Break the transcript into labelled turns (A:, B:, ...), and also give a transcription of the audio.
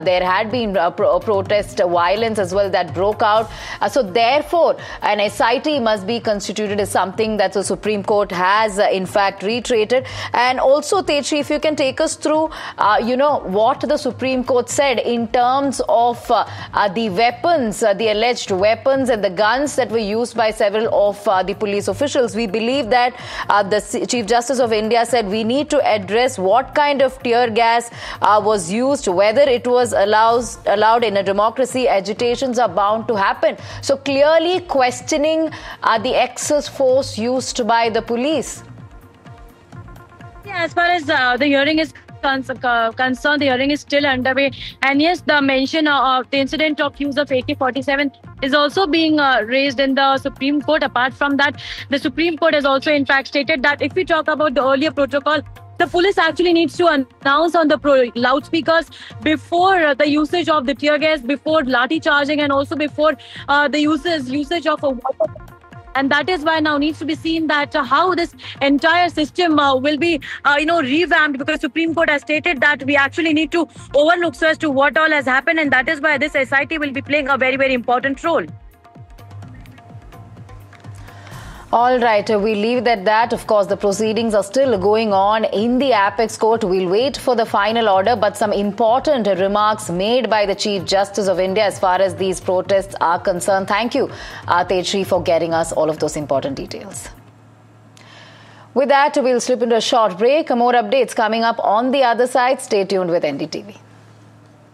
A: there had been protest violence as well that broke out. So therefore, an SIT must be constituted is something that the Supreme Court has in fact reiterated. And also, Teji, if you can take us through, what the Supreme Court said in terms of the weapons, the alleged weapons and the guns that were used by several of the police officials. We believe that the Chief Justice of India said we need to address what kind of tear gas was used, whether it was allowed in a democracy. Agitations are bound to happen. So clearly questioning the excess force used by the police.
B: Yeah, as far as the hearing is concerned, the hearing is still underway. And yes, the mention of the incident of use of AK-47 is also being raised in the Supreme Court. Apart from that, the Supreme Court has also in fact stated that if we talk about the earlier protocol, the police actually needs to announce on the loudspeakers before the usage of the tear gas, before lathi charging, and also before the usage of a water. And that is why now needs to be seen that how this entire system will be, revamped, because Supreme Court has stated that we actually need to overlook so as to what all has happened, and that is why this SIT will be playing a very, very important role.
A: All right, we leave it at that. Of course, the proceedings are still going on in the Apex Court. We'll wait for the final order, but some important remarks made by the Chief Justice of India as far as these protests are concerned. Thank you, Teji, for getting us all of those important details. With that, we'll slip into a short break. More updates coming up on the other side. Stay tuned with NDTV.